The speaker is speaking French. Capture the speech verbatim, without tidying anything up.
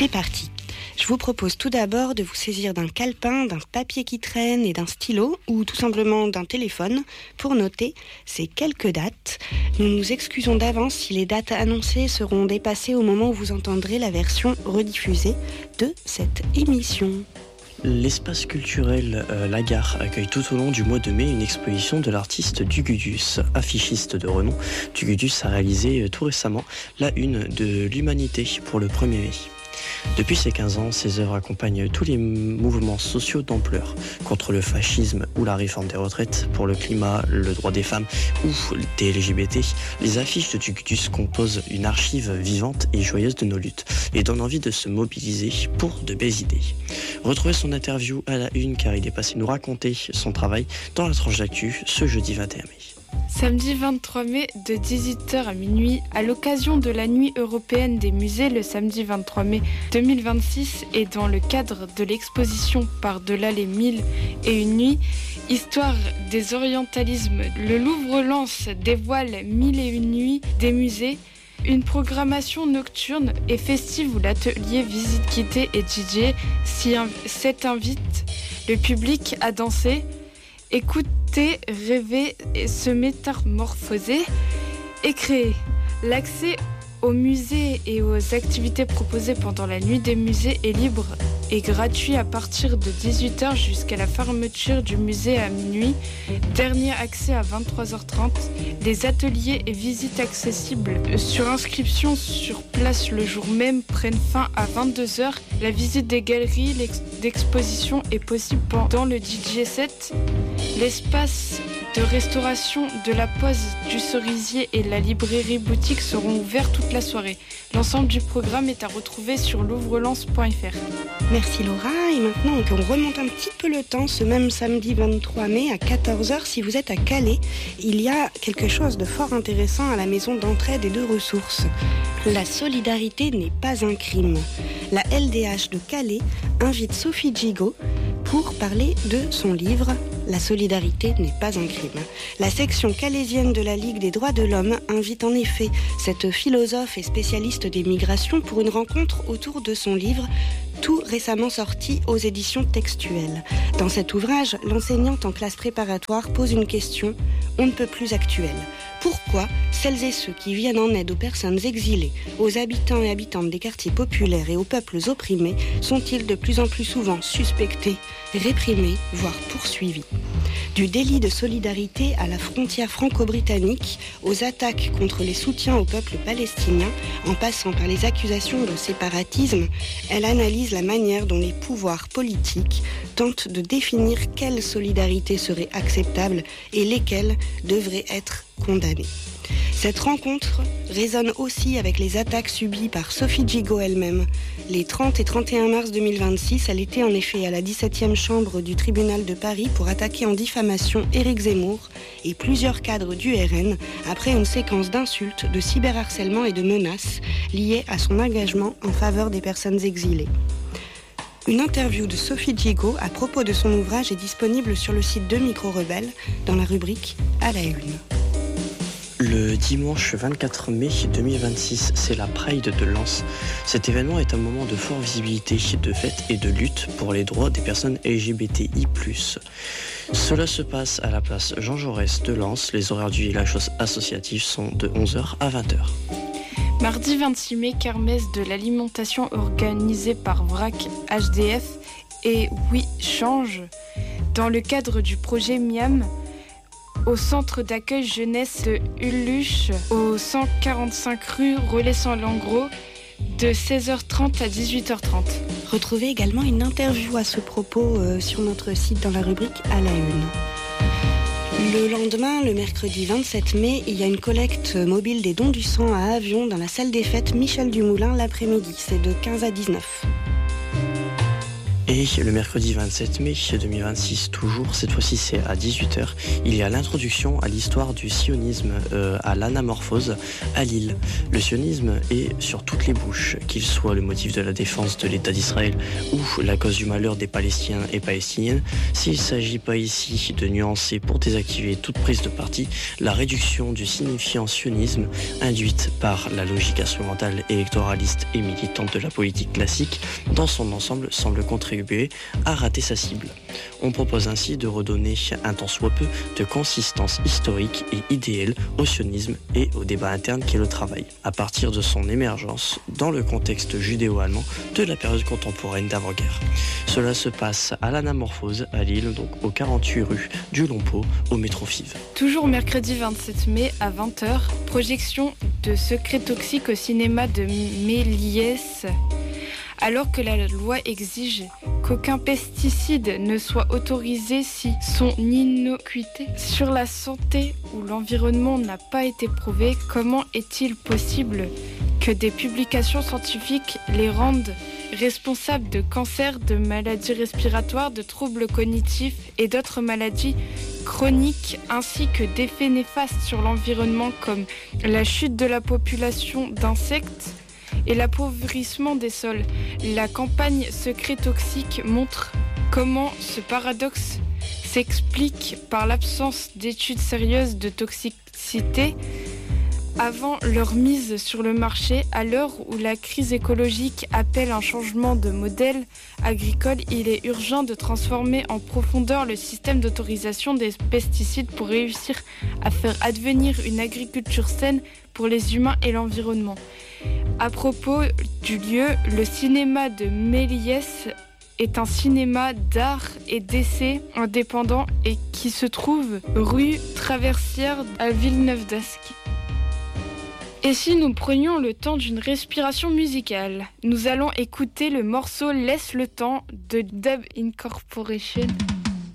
C'est parti. Je vous propose tout d'abord de vous saisir d'un calepin, d'un papier qui traîne et d'un stylo, ou tout simplement d'un téléphone, pour noter ces quelques dates. Nous nous excusons d'avance si les dates annoncées seront dépassées au moment où vous entendrez la version rediffusée de cette émission. L'espace culturel euh, La Gare accueille tout au long du mois de mai une exposition de l'artiste Dugudus. Affichiste de renom, Dugudus a réalisé euh, tout récemment la une de l'Humanité pour le premier mai. Depuis ses quinze ans, ses œuvres accompagnent tous les mouvements sociaux d'ampleur, contre le fascisme ou la réforme des retraites, pour le climat, le droit des femmes ou des L G B T. Les affiches de Dugudus composent une archive vivante et joyeuse de nos luttes et donnent envie de se mobiliser pour de belles idées. Retrouvez son interview à la une car il est passé nous raconter son travail dans la tranche d'actu ce jeudi vingt et un mai. Samedi vingt-trois mai de dix-huit heures à minuit, à l'occasion de la Nuit européenne des musées le samedi vingt-trois mai deux mille vingt-six et dans le cadre de l'exposition Par-delà les mille et une nuits, Histoire des orientalismes, le Louvre-Lens dévoile Mille et une nuits des musées, une programmation nocturne et festive où l'atelier Visite Guidée et D J s'y invite le public à danser, écouter, rêver, et se métamorphoser et créer. L'accès aux musées et aux activités proposées pendant la nuit des musées est libre et gratuit à partir de dix-huit heures jusqu'à la fermeture du musée à minuit. Dernier accès à vingt-trois heures trente. Les ateliers et visites accessibles sur inscription sur place le jour même prennent fin à vingt-deux heures. La visite des galeries d'exposition est possible pendant le D J set. L'espace de restauration de la Pause du Cerisier et la librairie boutique seront ouverts toute la soirée. L'ensemble du programme est à retrouver sur louvre-lens point f r. Merci Laura, et maintenant on remonte un petit peu le temps, ce même samedi vingt-trois mai à quatorze heures, si vous êtes à Calais, il y a quelque chose de fort intéressant à la maison d'entraide et de ressources. La solidarité n'est pas un crime. La L D H de Calais invite Sophie Gigot pour parler de son livre « La solidarité n'est pas un crime ». La section calaisienne de la Ligue des droits de l'homme invite en effet cette philosophe et spécialiste des migrations pour une rencontre autour de son livre tout récemment sorti aux éditions textuelles. Dans cet ouvrage, l'enseignante en classe préparatoire pose une question on ne peut plus actuelle. Pourquoi celles et ceux qui viennent en aide aux personnes exilées, aux habitants et habitantes des quartiers populaires et aux peuples opprimés sont-ils de plus en plus souvent suspectés, réprimés, voire poursuivis ? Du délit de solidarité à la frontière franco-britannique, aux attaques contre les soutiens au peuple palestinien, en passant par les accusations de séparatisme, elle analyse la manière dont les pouvoirs politiques tentent de définir quelle solidarité serait acceptable et lesquelles devraient être condamnées. Cette rencontre résonne aussi avec les attaques subies par Sophie Gigot elle-même. Les trente et trente et un mars deux mille vingt-six, elle était en effet à la dix-septième chambre du tribunal de Paris pour attaquer en diffamation Éric Zemmour et plusieurs cadres du R N après une séquence d'insultes, de cyberharcèlement et de menaces liées à son engagement en faveur des personnes exilées. Une interview de Sophie Gigot à propos de son ouvrage est disponible sur le site de Micro Rebelle dans la rubrique À la une. Le dimanche vingt-quatre mai deux mille vingt-six, c'est la Pride de Lens. Cet événement est un moment de forte visibilité, de fête et de lutte pour les droits des personnes L G B T I plus. Cela se passe à la place Jean Jaurès de Lens. Les horaires du village associatif sont de onze heures à vingt heures. Mardi vingt-six mai, kermesse de l'alimentation organisée par Vrac H D F et Oui Change dans le cadre du projet Miam au centre d'accueil jeunesse de Uluche, au cent quarante-cinq rue Relais-Saint-Langros, de seize heures trente à dix-huit heures trente. Retrouvez également une interview à ce propos euh, sur notre site dans la rubrique À la une. Le lendemain, le mercredi vingt-sept mai, il y a une collecte mobile des dons du sang à Avion dans la salle des fêtes Michel Dumoulin l'après-midi. C'est de quinze à dix-neuf. Et Et le mercredi vingt-sept mai deux mille vingt-six, toujours, cette fois-ci c'est à dix-huit heures, il y a l'introduction à l'histoire du sionisme euh, à l'Anamorphose à Lille. Le sionisme est sur toutes les bouches, qu'il soit le motif de la défense de l'État d'Israël ou la cause du malheur des Palestiniens et Palestiniennes. S'il ne s'agit pas ici de nuancer pour désactiver toute prise de parti, la réduction du signifiant sionisme induite par la logique instrumentale électoraliste et militante de la politique classique dans son ensemble semble contribuer à rater sa cible. On propose ainsi de redonner un tant soit peu de consistance historique et idéale au sionisme et au débat interne qu'est le travail, à partir de son émergence dans le contexte judéo-allemand de la période contemporaine d'avant-guerre. Cela se passe à l'Anamorphose à Lille, donc au quarante-huit rue du Lompeau, au métro Fives. Toujours mercredi vingt-sept mai à vingt heures, projection de Secrets toxiques au cinéma de Méliès. Alors que la loi exige qu'aucun pesticide ne soit autorisé si son innocuité sur la santé ou l'environnement n'a pas été prouvée, comment est-il possible que des publications scientifiques les rendent responsables de cancers, de maladies respiratoires, de troubles cognitifs et d'autres maladies chroniques, ainsi que d'effets néfastes sur l'environnement comme la chute de la population d'insectes et l'appauvrissement des sols. La campagne Secrets toxiques montre comment ce paradoxe s'explique par l'absence d'études sérieuses de toxicité avant leur mise sur le marché. À l'heure où la crise écologique appelle un changement de modèle agricole, il est urgent de transformer en profondeur le système d'autorisation des pesticides pour réussir à faire advenir une agriculture saine pour les humains et l'environnement. À propos du lieu, le cinéma de Méliès est un cinéma d'art et d'essai indépendant et qui se trouve rue Traversière à Villeneuve-d'Ascq. Et si nous prenions le temps d'une respiration musicale, nous allons écouter le morceau Laisse le temps de Dub Incorporation.